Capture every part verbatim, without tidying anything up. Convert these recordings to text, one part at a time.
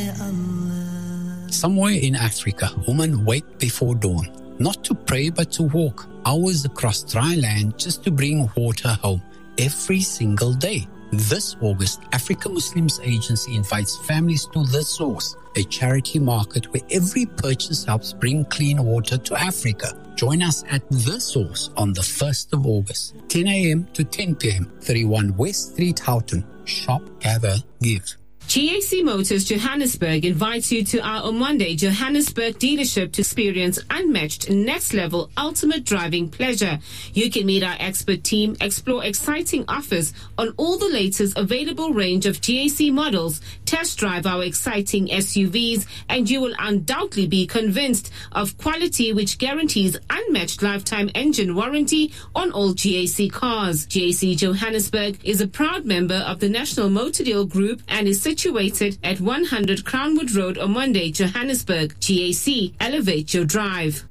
Somewhere in Africa, women wake before dawn, not to pray but to walk hours across dry land just to bring water home every single day. This August, Africa Muslims Agency invites families to The Source, a charity market where every purchase helps bring clean water to Africa. Join us at The Source on the first of August, ten a.m. to ten p.m., thirty-one West Street, Houghton. Shop, gather, give. G A C Motors Johannesburg invites you to our Omonde Johannesburg dealership to experience unmatched next-level ultimate driving pleasure. You can meet our expert team, explore exciting offers on all the latest available range of G A C models, test drive our exciting S U Vs, and you will undoubtedly be convinced of quality which guarantees unmatched lifetime engine warranty on all G A C cars. G A C Johannesburg is a proud member of the National Motor Deal Group and is situated at one hundred Crownwood Road, Omonde, Johannesburg. G A C, elevate your drive.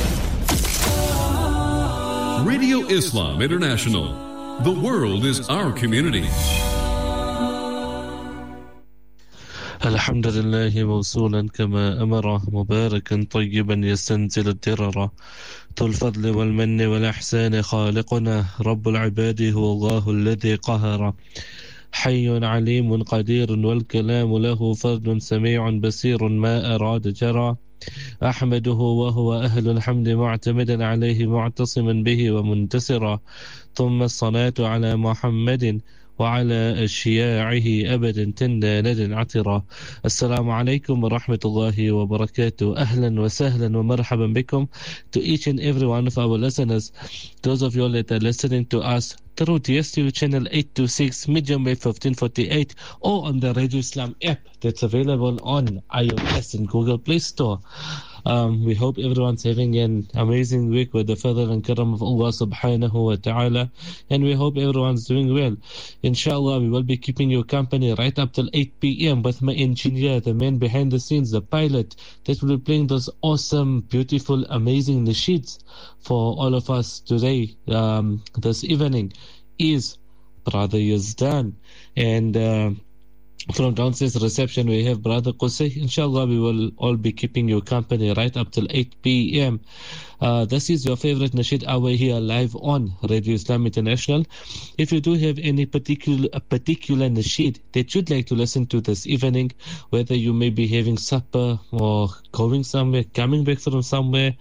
Radio Islam International. The world is our community. الحمد لله موصولا كما أمره مباركا طيبا يستنزل الدرر ذو الفضل والمن والإحسان خالقنا رب العباد هو الله الذي قهر حي عليم قدير والكلام له فرد سميع بصير ما أراد جرى أحمده وهو أهل الحمد معتمدا عليه معتصما به ومنتصرا ثم الصلاة على محمد وعلى أشياعه أبدا تندى ندى عطرا. السلام عليكم ورحمة الله وبركاته. أهلا وسهلا ومرحبا بكم to each and every one of our listeners. Those of you that are listening to us through D S T V channel eight twenty-six, medium wave fifteen forty-eight, or on the Radio Islam app that's available on iOS and Google Play Store. Um, we hope everyone's having an amazing week with the fadl and karam of Allah subhanahu wa ta'ala, and we hope everyone's doing well. Inshallah, we will be keeping you company right up till eight p.m. with my engineer, the man behind the scenes, the pilot, that will be playing those awesome, beautiful, amazing nasheeds for all of us today, um, this evening, is Brother Yazdan. And uh, from downstairs reception, we have Brother Qusay. Inshallah, we will all be keeping you company right up till eight p.m. Uh, this is your favorite nasheed hour here live on Radio Islam International. If you do have any particular a particular nasheed that you'd like to listen to this evening, whether you may be having supper or going somewhere, coming back from somewhere,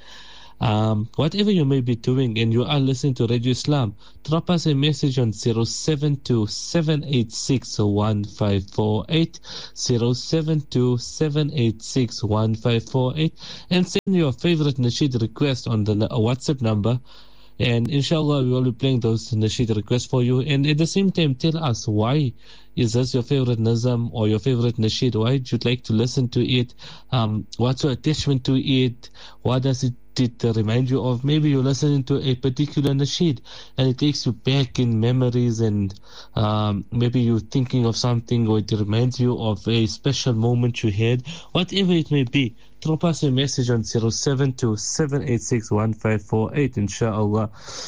Um, whatever you may be doing and you are listening to Radio Islam, drop us a message on zero seven two, seven eight six, one five four eight, zero seven two, seven eight six, one five four eight, and send your favorite nasheed request on the uh, WhatsApp number. And inshallah, we will be playing those nasheed requests for you. And at the same time, tell us why is this your favorite nazam or your favorite nasheed? Why would you like to listen to it? Um, what's your attachment to it? What does it It remind you of? Maybe you're listening to a particular nasheed and it takes you back in memories, and um, maybe you're thinking of something, or it reminds you of a special moment you had. Whatever it may be, drop us a message on zero seven two, seven eight six, one five four eight, inshallah.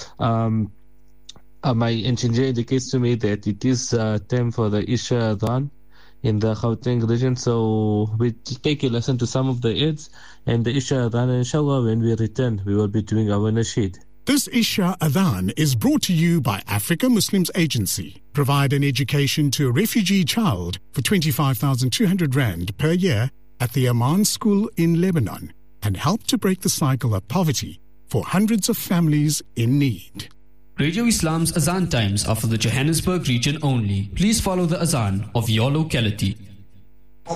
Um, uh, my engineer indicates to me that it is uh, time for the Isha Adhan in the Gauteng region, so we take a listen to some of the ads and the Isha Adhan. Inshallah, when we return, we will be doing our nasheed. This Isha Adhan is brought to you by Africa Muslims Agency. Provide an education to a refugee child for twenty-five thousand two hundred rand per year at the Aman School in Lebanon, and help to break the cycle of poverty for hundreds of families in need. Radio Islam's Azan times are for the Johannesburg region only. Please follow the Azan of your locality.